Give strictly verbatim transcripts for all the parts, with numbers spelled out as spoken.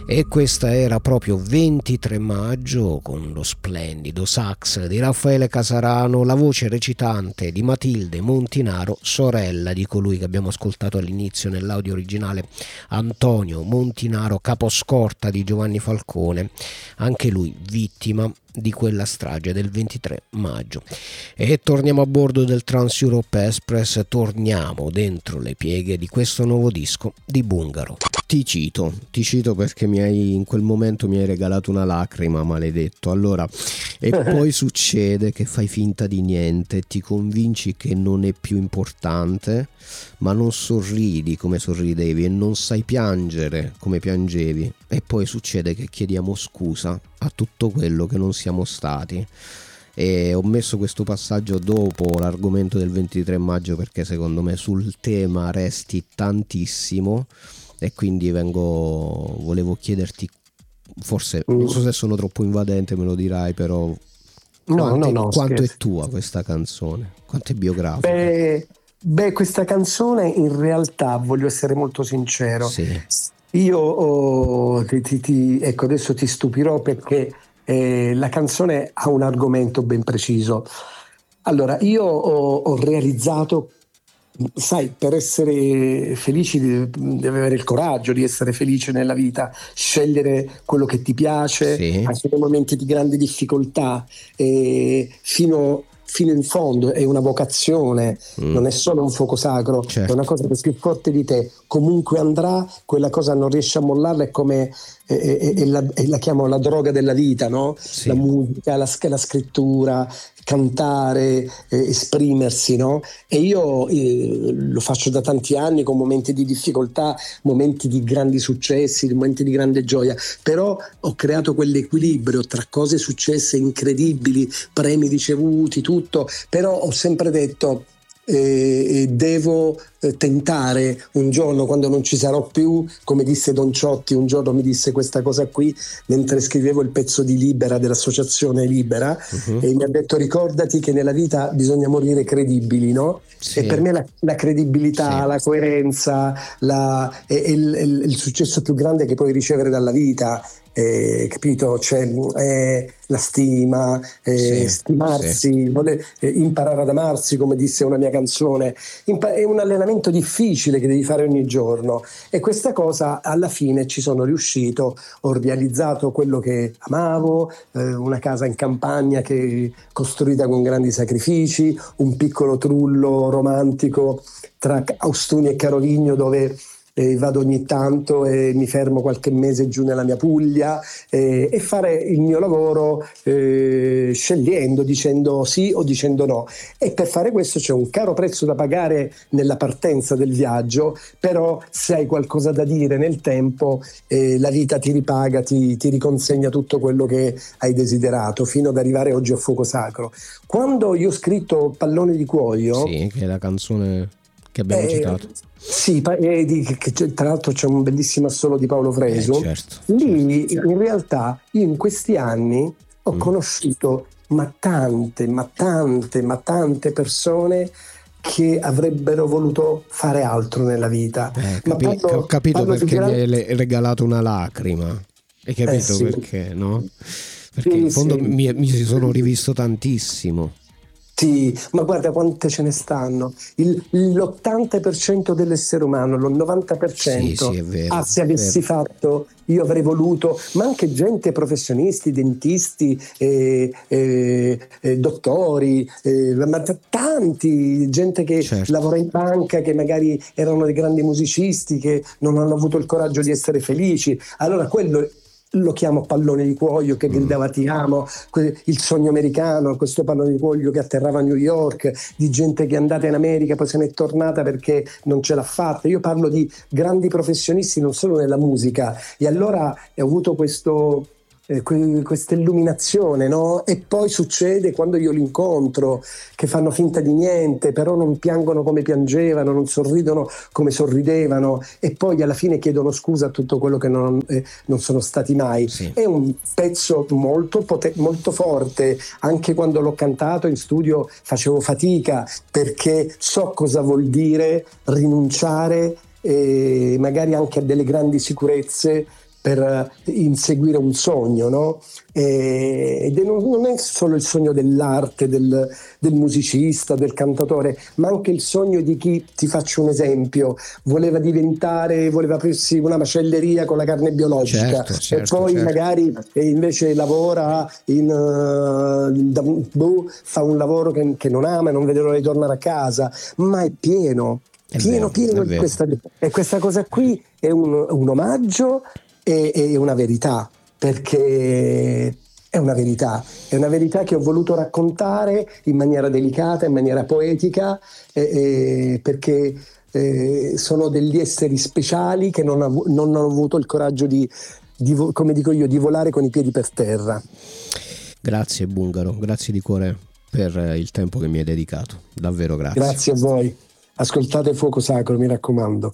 E questa era proprio ventitré maggio, con lo splendido sax di Raffaele Casarano, la voce recitante di Matilde Montinaro, sorella di colui che abbiamo ascoltato all'inizio nell'audio originale, Antonio Montinaro, caposcorta di Giovanni Falcone, anche lui vittima di quella strage del ventitré maggio. E torniamo a bordo del Trans Europe Express, torniamo dentro le pieghe di questo nuovo disco di Bungaro. Ti cito, ti cito perché mi hai, in quel momento mi hai regalato una lacrima, maledetto. Allora, e poi succede che fai finta di niente, ti convinci che non è più importante, ma non sorridi come sorridevi e non sai piangere come piangevi, e poi succede che chiediamo scusa a tutto quello che non siamo stati. E ho messo questo passaggio dopo l'argomento del ventitré maggio perché secondo me sul tema resti tantissimo, e quindi vengo volevo chiederti, forse non so se sono troppo invadente, me lo dirai, però no, quanto, no, no, quanto è scherzo. tua questa canzone, quanto è biografica? Beh, beh, questa canzone in realtà, voglio essere molto sincero, Sì. io oh, ti, ti, ti, ecco, adesso ti stupirò perché eh, la canzone ha un argomento ben preciso. Allora, io ho, ho realizzato, sai, per essere felici devi, devi avere il coraggio di essere felice nella vita, scegliere quello che ti piace, Sì. anche nei momenti di grande difficoltà, e fino, fino in fondo è una vocazione, Mm. non è solo un fuoco sacro, Certo. è una cosa che è più forte di te, comunque andrà, quella cosa non riesci a mollarla, è come è, è- è la, è la chiamo la droga della vita, no? Sì. La musica, la, sch- la scrittura, cantare, eh, esprimersi, no? E io eh, lo faccio da tanti anni con momenti di difficoltà, momenti di grandi successi, momenti di grande gioia, però ho creato quell'equilibrio tra cose successe incredibili, premi ricevuti, tutto, però ho sempre detto eh, devo eh, tentare un giorno, quando non ci sarò più, come disse Don Ciotti un giorno, mi disse questa cosa qui mentre scrivevo il pezzo di Libera, dell'associazione Libera, Mhm. e mi ha detto ricordati che nella vita bisogna morire credibili, no? Sì. E per me la, la credibilità, Sì. la coerenza, la, è, è il, è il successo più grande che puoi ricevere dalla vita, eh, capito? Cioè, eh, la stima, eh, Sì, stimarsi, voler, eh, imparare ad amarsi, come disse una mia canzone. Impa- è un allenamento difficile che devi fare ogni giorno, e questa cosa alla fine ci sono riuscito, ho realizzato quello che amavo, eh, una casa in campagna che costruita con grandi sacrifici, un piccolo trullo romantico tra Austuni e Carovigno dove eh, vado ogni tanto e mi fermo qualche mese giù nella mia Puglia, eh, e fare il mio lavoro eh, scegliendo, dicendo sì o dicendo no. E per fare questo c'è un caro prezzo da pagare nella partenza del viaggio, però se hai qualcosa da dire nel tempo, eh, la vita ti ripaga, ti, ti riconsegna tutto quello che hai desiderato, fino ad arrivare oggi a Fuoco Sacro. Quando io ho scritto Pallone di Cuoio, Sì, che è la canzone che abbiamo eh, citato. sì, pa- eh, di- che c'è- tra l'altro c'è un bellissimo assolo di Paolo Eh, Fresu. certo, Lì certo. in realtà io in questi anni ho Mm. conosciuto ma tante, ma tante, ma tante persone che avrebbero voluto fare altro nella vita. Eh, Ma capi- parlo, ho capito parlo di perché mi gran- hai le- regalato una lacrima. Hai Eh capito sì, perché, no? Perché in sì, fondo sì. mi, mi si sono rivisto tantissimo. Sì, ma guarda quante ce ne stanno. Il- l'ottanta per cento dell'essere umano, lo Sì, sì, novanta per cento, è vero, ah, se è avessi vero. fatto, io avrei voluto, ma anche gente, professionisti, dentisti, eh, eh, eh, dottori, eh, ma t- tanti, gente che Certo. lavora in banca, che magari erano dei grandi musicisti, che non hanno avuto il coraggio di essere felici. Allora quello lo chiamo pallone di cuoio che Mm. gridava ti amo, que- il sogno americano, questo pallone di cuoio che atterrava a New York, di gente che è andata in America poi se n'è tornata perché non ce l'ha fatta. Io parlo di grandi professionisti non solo nella musica, e allora ho avuto questo eh, que- questa illuminazione, no? E poi succede quando io li incontro che fanno finta di niente, però non piangono come piangevano, non sorridono come sorridevano, e poi alla fine chiedono scusa a tutto quello che non, eh, non sono stati mai. Sì. È un pezzo molto, pote- molto forte. Anche quando l'ho cantato in studio facevo fatica, perché so cosa vuol dire rinunciare, eh, magari anche a delle grandi sicurezze, per inseguire un sogno, no? Ed non è solo il sogno dell'arte, del, del musicista, del cantatore, ma anche il sogno di chi, ti faccio un esempio, voleva diventare, voleva aprirsi una macelleria con la carne biologica, certo, certo, e poi certo. magari invece lavora in, uh, boh, fa un lavoro che, che non ama e non vede l'ora di tornare a casa, ma è pieno, È pieno, vero, pieno è di vero. questa, e questa cosa qui è un, un omaggio e, e una verità, perché è una verità, è una verità che ho voluto raccontare in maniera delicata, in maniera poetica, eh, eh, perché eh, sono degli esseri speciali che non, av- non hanno avuto il coraggio di, di, vo- come dico io, di volare con i piedi per terra. Grazie Bungaro, grazie di cuore per il tempo che mi hai dedicato, davvero grazie. Grazie a voi, ascoltate Fuoco Sacro, mi raccomando.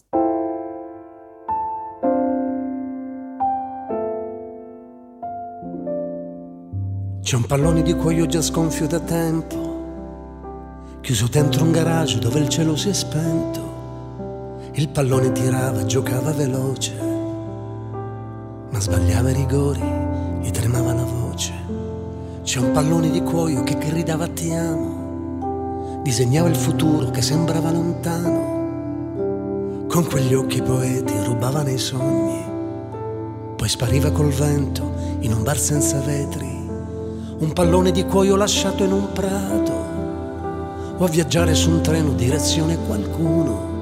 C'è un pallone di cuoio già sgonfio da tempo, chiuso dentro un garage dove il cielo si è spento. Il pallone tirava, giocava veloce, ma sbagliava i rigori, gli tremava la voce. C'è un pallone di cuoio che gridava ti amo, disegnava il futuro che sembrava lontano, con quegli occhi poeti rubava nei sogni, poi spariva col vento in un bar senza vetri. Un pallone di cuoio lasciato in un prato, o a viaggiare su un treno direzione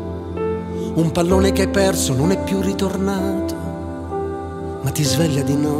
qualcuno. Un pallone che hai perso non è più ritornato, ma ti sveglia di notte